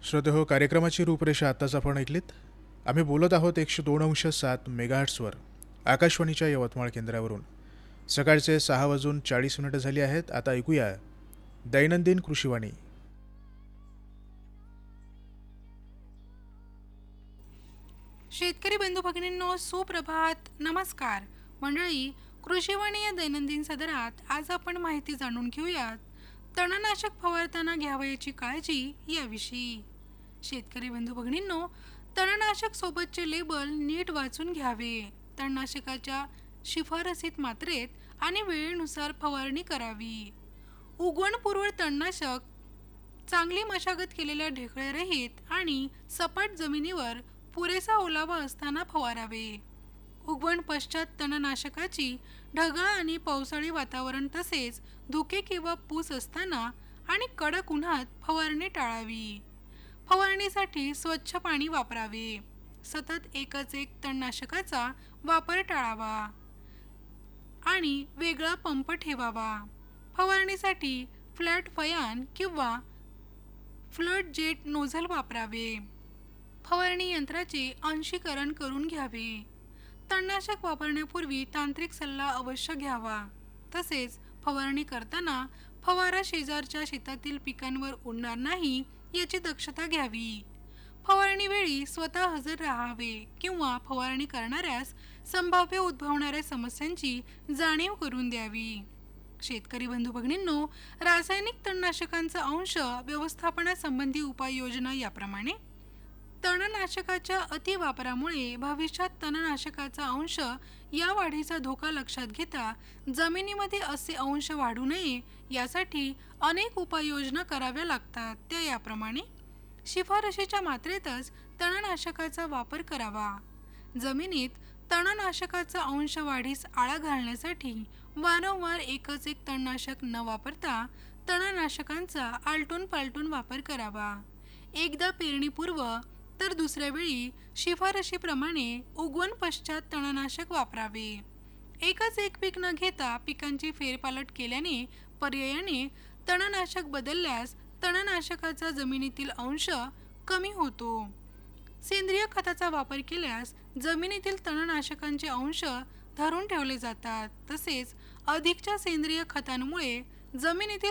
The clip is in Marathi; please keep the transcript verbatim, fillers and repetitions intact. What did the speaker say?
श्रोतेहो, कार्यक्रमाची रूपरेषा आत्ताच आपण ऐकलीत. आम्ही बोलत आहोत एकशे दोन अंश सात मेगाहर्ट्सवर आकाशवाणीच्या यवतमाळ केंद्रावरून. सकाळचे सहा वाजून चाळीस मिनिटं झाली आहेत. आता ऐकूया दैनंदिन कृषीवाणी. शेतकरी बंधू भगिनींनो, सुप्रभात, नमस्कार मंडळी. कृषीवाणी या दैनंदिन सदरात आज आपण माहिती जाणून घेऊयात तणनाशक फवारताना घ्यावयाची काळजी याविषयी. शेतकरी बंधू भगिनींनो, तणनाशक सोबतचे लेबल नीट वाचून घ्यावे. तणनाशकाच्या शिफारसीत मात्रेत आणि वेळेनुसार फवारणी करावी. उगवणपूर्व तणनाशक चांगली मशागत केलेल्या ढेकळेरहित आणि सपाट जमिनीवर पुरेसा ओलावा असताना फवारावे. उगवण पश्चात तणनाशकाची ढगाळ आणि पावसाळी वातावरण तसेच धुके किंवा पूस असताना आणि कडक उन्हात फवारणी टाळावी. फवारणीसाठी स्वच्छ पाणी वापरावे. सतत एकच एक तणनाशकाचा वापर टाळावा आणि वेगळा पंप ठेवावा. फवारणीसाठी फ्लॅट फयान किंवा फ्लड जेट नोझल वापरावे. फवारणी यंत्राचे अंशीकरण करून घ्यावे. तणनाशक वापरण्यापूर्वी तांत्रिक सल्ला अवश्य घ्यावा. तसेच फवारणी करताना फवारा शेजारच्या शेतातील पिकांवर उडणार नाही याची दक्षता घ्यावी. फवारणीवेळी स्वतः हजर राहावे किंवा फवारणी करणाऱ्यास संभाव्य उद्भवणाऱ्या समस्यांची जाणीव करून द्यावी. शेतकरी बंधू भगिनींनो, रासायनिक तणनाशकांचा अंश व्यवस्थापनासंबंधी उपाययोजना याप्रमाणे. तणनाशकाच्या अतिवापरामुळे भविष्यात तणनाशकाचा अंश या वाढीचा धोका लक्षात घेता जमिनीमध्ये असे अंश वाढू नये यासाठी अनेक उपाययोजना कराव्या लागतात. त्या याप्रमाणे. शिफारशीच्या मात्रेतच तणनाशकाचा वापर करावा. जमिनीत तणनाशकाचा अंश वाढीस आळा घालण्यासाठी वारंवार एकच एक तणनाशक न वापरता तणनाशकांचा आलटून पालटून वापर करावा. एकदा पेरणीपूर्व तर दुसऱ्या वेळी शिफारशीप्रमाणे उगवण पश्चात तणनाशक वापरावे. एकच एक पीक न घेता पिकांची फेरपालट केल्याने पर्यायाने तणनाशक बदलल्यास तणनाशकाचा जमिनीतील अंश कमी होतो. सेंद्रिय खताचा वापर केल्यास जमिनीतील तणनाशकांचे अंश धरून ठेवले जातात. तसेच अधिकच्या सेंद्रिय खतांमुळे जमिनीतील